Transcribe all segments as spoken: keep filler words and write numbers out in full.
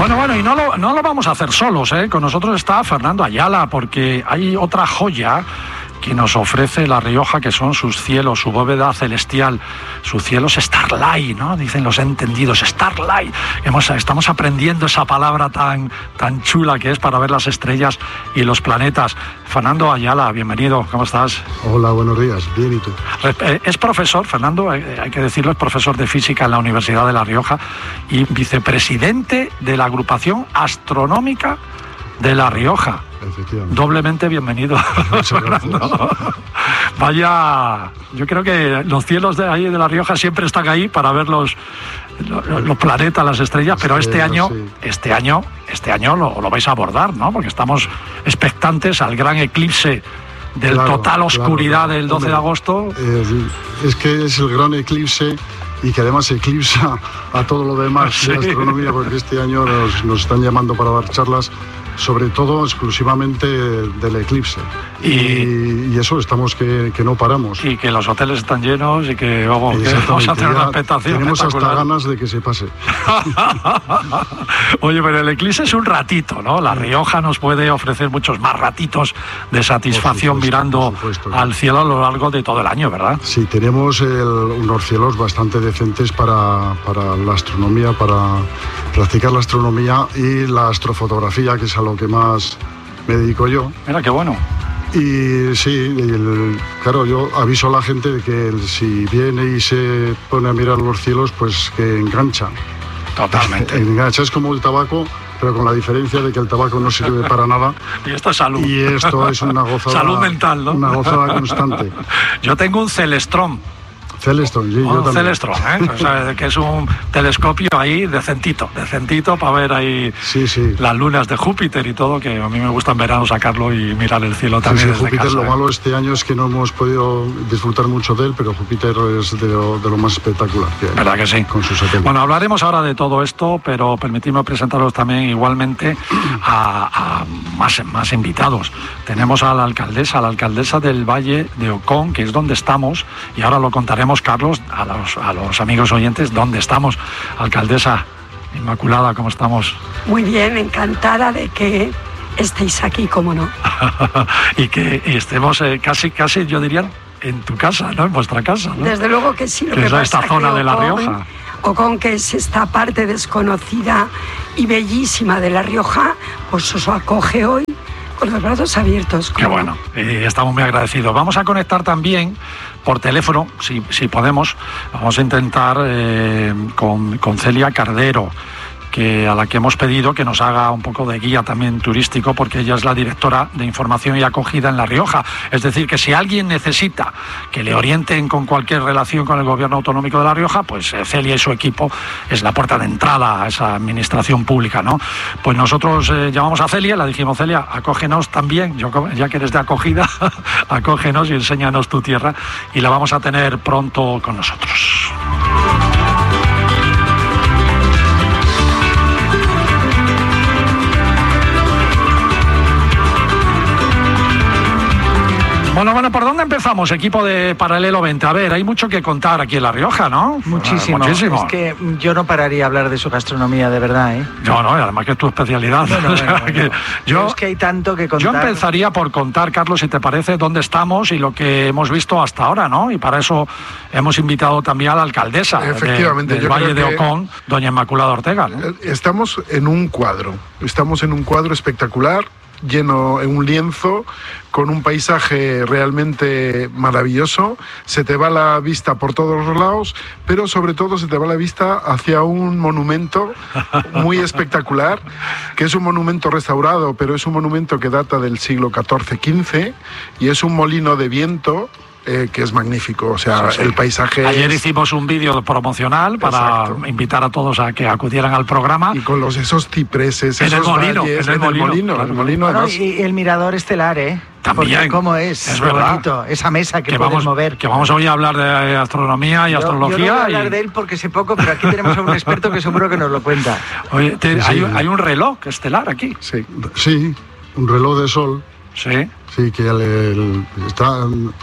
Bueno, bueno, y no lo, no lo vamos a hacer solos, ¿eh? Con nosotros está Fernando Ayala, porque hay otra joya que nos ofrece La Rioja, que son sus cielos, su bóveda celestial, sus cielos starlight, ¿no? Dicen los entendidos, starlight. Hemos, estamos aprendiendo esa palabra tan, tan chula que es para ver las estrellas y los planetas. Fernando Ayala, bienvenido, ¿cómo estás? Hola, buenos días, bien, ¿y tú? Es profesor, Fernando, hay que decirlo, es profesor de física en la Universidad de La Rioja y vicepresidente de la agrupación astronómica de La Rioja. Doblemente bienvenido. Muchas gracias. Vaya, yo creo que los cielos de ahí de La Rioja siempre están ahí para ver los, los, los planetas, las estrellas, pero este sí, año, sí. este año, este año lo, lo vais a abordar, ¿no? Porque estamos expectantes al gran eclipse del claro, total oscuridad claro, del doce de agosto. Eh, es que es el gran eclipse y que además eclipsa a todo lo demás sí. de astronomía, porque este año nos, nos están llamando para dar charlas, sobre todo exclusivamente del eclipse. Y, y eso, estamos que, que no paramos. Y que los hoteles están llenos y que vamos, que vamos a hacer una expectación. Tenemos hasta ganas de que se pase. Oye, pero el eclipse es un ratito, ¿no? La Rioja nos puede ofrecer muchos más ratitos de satisfacción supuesto, mirando supuesto, al cielo a lo largo de todo el año, ¿verdad? Sí, tenemos el, unos cielos bastante decentes para, para la astronomía, para practicar la astronomía y la astrofotografía, que es a lo que más me dedico yo. Mira, qué bueno. Y sí, el, claro, yo aviso a la gente de que el, si viene y se pone a mirar los cielos, pues que engancha. Totalmente. Engancha, es como el tabaco, pero con la diferencia de que el tabaco no sirve para nada. Y esto es salud. Y esto es una gozada. Salud mental, ¿no? Una gozada constante. Yo tengo un Celestron. Celestron, sí, oh, yo también. Celestron, ¿eh? O sea, que es un telescopio ahí decentito, decentito para ver ahí sí, sí. las lunas de Júpiter y todo, que a mí me gusta en verano sacarlo y mirar el cielo también sí, sí, desde Júpiter, casa. Lo ¿eh? malo este año es que no hemos podido disfrutar mucho de él, pero Júpiter es de lo, de lo más espectacular que hay. ¿Verdad que sí? Con sus satélites. Bueno, hablaremos ahora de todo esto, pero permitidme presentaros también igualmente a, a más, más invitados. Tenemos a la alcaldesa, a la alcaldesa del Valle de Ocón, que es donde estamos, y ahora lo contaremos, Carlos, a Los, a los amigos oyentes, ¿dónde estamos? Alcaldesa Inmaculada, ¿cómo estamos? Muy bien, encantada de que estéis aquí, cómo no. y que y estemos eh, casi, casi, yo diría, en tu casa, ¿no? En vuestra casa, ¿no? Desde luego que sí. Lo que que es pasa esta zona que de La Ocón, Rioja. Ocón, que es esta parte desconocida y bellísima de La Rioja, pues os acoge hoy con los brazos abiertos. Qué bueno, eh, estamos muy agradecidos. Vamos a conectar también por teléfono, si, si podemos, vamos a intentar eh, con, con Celia Cardero, que a la que hemos pedido que nos haga un poco de guía también turístico, porque ella es la directora de información y acogida en La Rioja. Es decir, que si alguien necesita que le orienten con cualquier relación con el gobierno autonómico de La Rioja, pues eh, Celia y su equipo es la puerta de entrada a esa administración pública, ¿no? Pues nosotros eh, llamamos a Celia, le dijimos, Celia, acógenos también, yo, ya que eres de acogida, acógenos y enséñanos tu tierra, y la vamos a tener pronto con nosotros. Bueno, bueno, ¿por dónde empezamos, equipo de Paralelo veinte? A ver, hay mucho que contar aquí en La Rioja, ¿no? Muchísimo. Muchísimo. Es que yo no pararía a hablar de su gastronomía, de verdad, ¿eh? Yo no, y además que es tu especialidad. Bueno, bueno, bueno. que yo, es que hay tanto que contar. Yo empezaría por contar, Carlos, si te parece, dónde estamos y lo que hemos visto hasta ahora, ¿no? Y para eso hemos invitado también a la alcaldesa Efectivamente, de, del yo Valle creo de Ocón, doña Inmaculada Ortega, ¿no? Estamos en un cuadro, estamos en un cuadro espectacular, lleno en un lienzo, con un paisaje realmente maravilloso. Se te va la vista por todos los lados, pero sobre todo se te va la vista hacia un monumento muy espectacular, que es un monumento restaurado, pero es un monumento que data del siglo catorce quince, y es un molino de viento Eh, que es magnífico, o sea, sí, sí. El paisaje. Ayer es... hicimos un vídeo promocional para Exacto. invitar a todos a que acudieran al programa. Y con los esos cipreses, en esos el molino, valles, en el en molino, el molino, claro. el molino Bueno, además... y el mirador estelar, ¿eh? También. Porque cómo es, es qué verdad. bonito, esa mesa que, que puedes vamos, mover. Que vamos hoy a hablar de astronomía y yo, astrología. Yo no voy a hablar y... de él porque sé poco, pero aquí tenemos a un experto que seguro que nos lo cuenta. Oye, te, sí, hay, sí. hay un reloj estelar aquí. Sí. Sí, un reloj de sol. Sí. Sí, que el, el, está...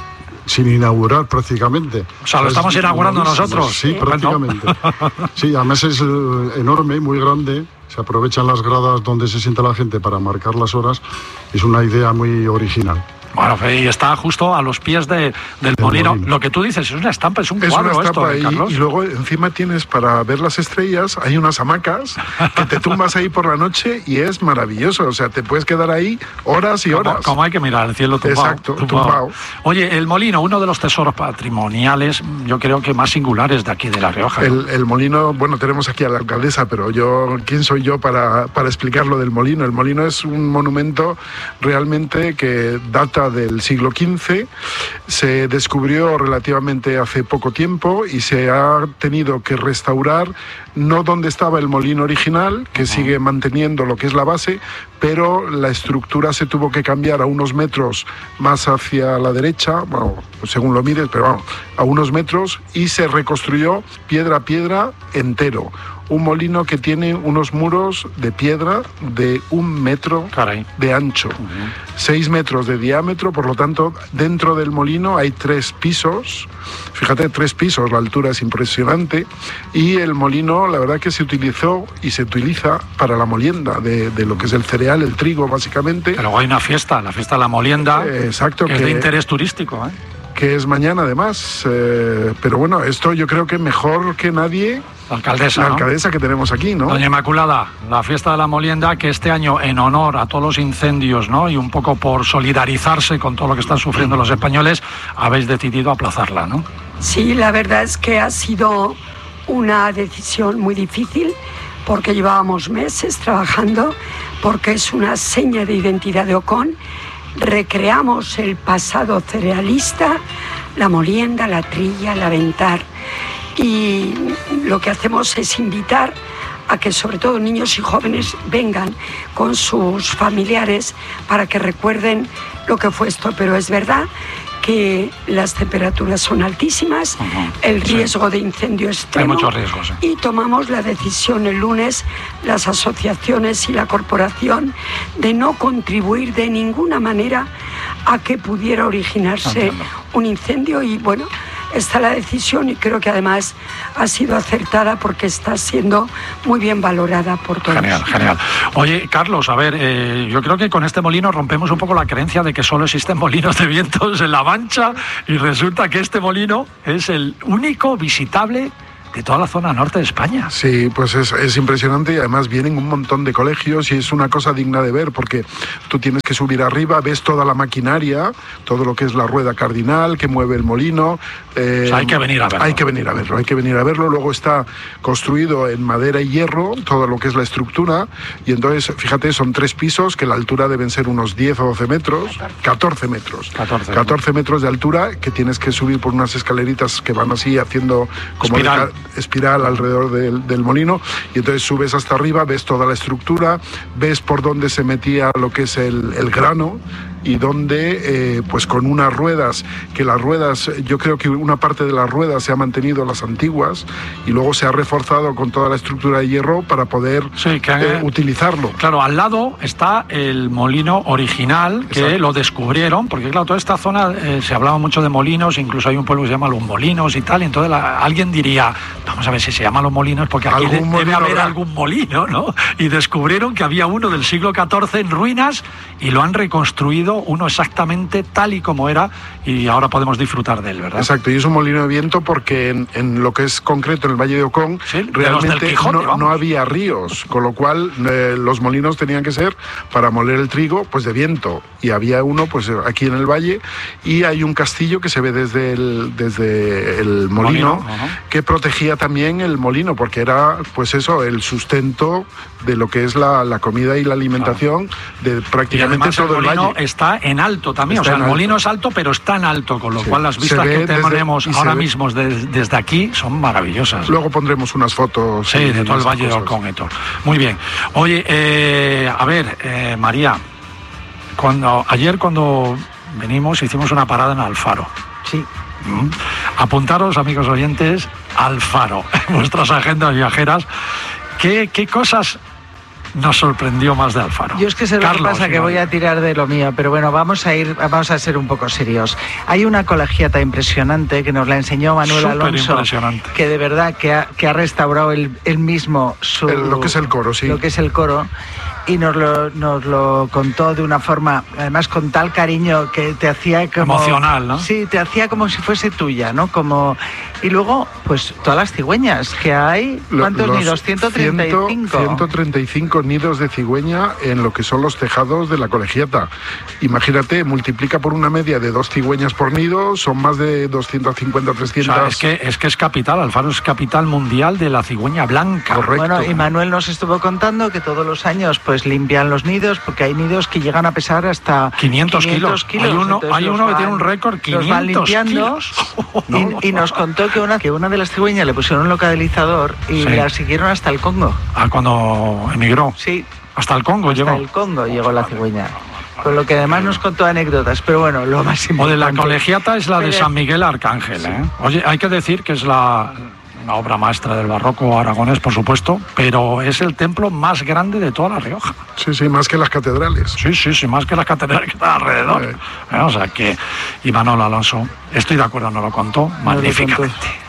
sin inaugurar prácticamente. O sea, lo estamos inaugurando nosotros. Sí, prácticamente. Sí, además es enorme, muy grande. Se aprovechan las gradas donde se sienta la gente para marcar las horas. Es una idea muy original. Bueno, y está justo a los pies de, del molino. molino. Lo que tú dices es una estampa, es un es cuadro una estampa esto, y, Carlos. y luego encima tienes para ver las estrellas, hay unas hamacas que te tumbas ahí por la noche y es maravilloso. O sea, te puedes quedar ahí horas y horas. Como, como hay que mirar el cielo tumbado. Exacto, tumbado. tumbado. Oye, el molino, uno de los tesoros patrimoniales, yo creo que más singulares de aquí de La Rioja. El, ¿no? el molino, bueno, tenemos aquí a la alcaldesa, pero yo, ¿quién soy yo para, para explicar lo del molino? El molino es un monumento realmente que data del siglo quince, se descubrió relativamente hace poco tiempo y se ha tenido que restaurar no donde estaba el molino original, que uh-huh. sigue manteniendo lo que es la base, pero la estructura se tuvo que cambiar a unos metros más hacia la derecha, bueno, según lo mires, pero vamos, a unos metros, y se reconstruyó piedra a piedra entero. Un molino que tiene unos muros de piedra de un metro Caray. de ancho, uh-huh. seis metros de diámetro, por lo tanto, dentro del molino hay tres pisos, fíjate, tres pisos, la altura es impresionante, y el molino, la verdad que se utilizó y se utiliza para la molienda de, de lo que es el cereal, el trigo, básicamente. Pero luego hay una fiesta, la fiesta de la molienda, eh, exacto, que, que es de interés turístico, ¿eh? que es mañana además, eh, pero bueno, esto yo creo que mejor que nadie... La alcaldesa, La ¿no? alcaldesa que tenemos aquí, ¿no? Doña Inmaculada, la fiesta de la molienda, que este año, en honor a todos los incendios, ¿no? Y un poco por solidarizarse con todo lo que están sufriendo los españoles, habéis decidido aplazarla, ¿no? Sí, la verdad es que ha sido una decisión muy difícil, porque llevábamos meses trabajando, porque es una seña de identidad de Ocón. Recreamos el pasado cerealista, la molienda, la trilla, el aventar. Y lo que hacemos es invitar a que sobre todo niños y jóvenes vengan con sus familiares para que recuerden lo que fue esto. Pero es verdad que las temperaturas son altísimas, uh-huh. el riesgo sí. de incendio es extremo. Hay muchos riesgos. ¿eh? Y tomamos la decisión el lunes, las asociaciones y la corporación, de no contribuir de ninguna manera a que pudiera originarse Entiendo. un incendio. Y bueno, está la decisión y creo que además ha sido acertada porque está siendo muy bien valorada por todos. Genial, genial. Oye, Carlos, a ver, eh, yo creo que con este molino rompemos un poco la creencia de que solo existen molinos de vientos en La Mancha y resulta que este molino es el único visitable de toda la zona norte de España. Sí, pues es, es impresionante y además vienen un montón de colegios y es una cosa digna de ver porque tú tienes que subir arriba, ves toda la maquinaria, todo lo que es la rueda cardinal que mueve el molino. Eh, o sea, hay que venir a verlo. Hay que venir a verlo, hay que venir a verlo. Luego está construido en madera y hierro, todo lo que es la estructura, y entonces, fíjate, son tres pisos que la altura deben ser unos diez o doce metros, catorce metros. catorce, catorce metros de altura que tienes que subir por unas escaleritas que van así haciendo como espiral, de, espiral alrededor del, del molino, y entonces subes hasta arriba, ves toda la estructura, ves por dónde se metía lo que es el, el grano, y donde eh, pues con unas ruedas, que las ruedas, yo creo que una parte de las ruedas se ha mantenido las antiguas y luego se ha reforzado con toda la estructura de hierro para poder sí, que, eh, utilizarlo. Claro, al lado está el molino original, que Exacto. lo descubrieron, porque claro, toda esta zona eh, se hablaba mucho de molinos, incluso hay un pueblo que se llama Los Molinos y tal, y entonces la, alguien diría, vamos a ver si se llama Los Molinos, porque aquí de, debe haber habrá? algún molino, ¿no? Y descubrieron que había uno del siglo catorce en ruinas y lo han reconstruido uno exactamente tal y como era, y ahora podemos disfrutar de él, ¿verdad? Exacto, y es un molino de viento porque en, en lo que es concreto en el Valle de Ocón, sí, realmente de Quijote, no, no había ríos, con lo cual eh, los molinos tenían que ser para moler el trigo pues de viento, y había uno pues aquí en el valle, y hay un castillo que se ve desde el, desde el molino, molino uh-huh. que protegía también el molino, porque era pues eso, el sustento de lo que es la, la comida y la alimentación claro. de prácticamente todo el, el valle. Está en alto también, está o sea, el molino alto. es alto, pero está en alto, con lo sí. cual las vistas que tenemos desde, ahora mismo desde, desde aquí son maravillosas. Luego pondremos unas fotos. Sí, de todo el Valle de Ocón, Héctor. Muy bien. Oye, eh, a ver, eh, María, cuando ayer cuando venimos hicimos una parada en Alfaro. Sí. ¿Mm? Apuntaros, amigos oyentes, Alfaro, en vuestras agendas viajeras. ¿Qué, qué cosas nos sorprendió más de Alfaro? Yo es que sé lo Carlos, que pasa, que voy a tirar de lo mío, pero bueno, vamos a ir, vamos a ser un poco serios. Hay una colegiata impresionante que nos la enseñó Manuel Alonso, que de verdad que ha, que ha restaurado él, él mismo su, el, lo que es el coro, sí. Lo que es el coro. Y nos lo, nos lo contó de una forma, además con tal cariño que te hacía como... Emocional, ¿no? Sí, te hacía como si fuese tuya, ¿no? Como... Y luego, pues, todas las cigüeñas que hay, ¿cuántos los nidos? ciento treinta y cinco. ciento treinta y cinco nidos de cigüeña en lo que son los tejados de la colegiata. Imagínate, multiplica por una media de dos cigüeñas por nido, son más de doscientos cincuenta, trescientos... O sea, es que, es que es capital, Alfaro es capital mundial de la cigüeña blanca. Correcto. Bueno, y Manuel nos estuvo contando que todos los años, pues, limpian los nidos, porque hay nidos que llegan a pesar hasta quinientos kilos. Hay uno, hay uno van, que tiene un récord, quinientos van limpiando, kilos. Y, y nos contó que una, que una de las cigüeñas le pusieron un localizador y sí. la siguieron hasta el Congo. Ah, cuando emigró. Sí. Hasta el Congo hasta llegó. Hasta el Congo llegó la cigüeña. Con lo que además nos contó anécdotas, pero bueno, lo más importante... O de la colegiata es la de San Miguel Arcángel, ¿eh? Oye, hay que decir que es la... una obra maestra del barroco aragonés, por supuesto, pero es el templo más grande de toda La Rioja. Sí, sí, más que las catedrales. Sí, sí, sí, más que las catedrales que están alrededor. Eh. O sea que, y Manuel Alonso, estoy de acuerdo, nos lo contó magníficamente.